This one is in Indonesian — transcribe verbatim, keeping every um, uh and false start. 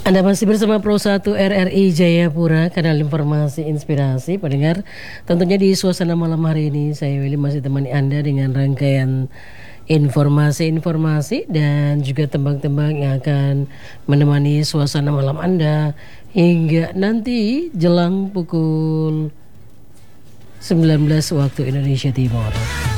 Anda masih bersama Pro satu R R I Jayapura, kanal informasi inspirasi. Pendengar, tentunya di suasana malam hari ini saya Willy masih temani Anda dengan rangkaian informasi-informasi dan juga tembang-tembang yang akan menemani suasana malam Anda hingga nanti jelang pukul sembilan belas waktu Indonesia Timur.